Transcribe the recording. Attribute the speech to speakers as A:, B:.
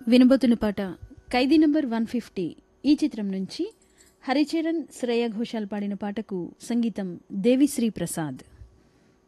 A: వినబోతున్న పాట ఖైదీ నంబర్ 150 ఈ చిత్రం నుంచి హరిచరణ్ శ్రేయ ఘోషాల్ పాడిన పాటకు సంగీతం దేవిశ్రీ ప్రసాద్.